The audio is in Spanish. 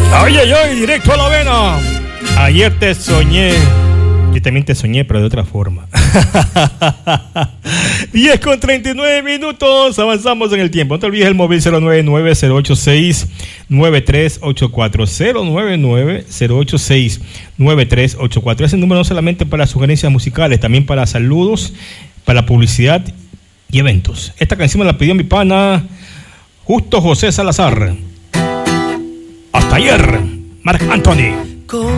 Oye, directo a la vena. Ayer te soñé. Yo también te soñé, pero de otra forma. 10:39. Avanzamos en el tiempo. No te olvides el móvil 099-086-9384. 099-086-9384. Ese número no solamente para sugerencias musicales, también para saludos, para publicidad y eventos. Esta canción me la pidió mi pana Justo José Salazar. Hasta ayer, Marc Anthony.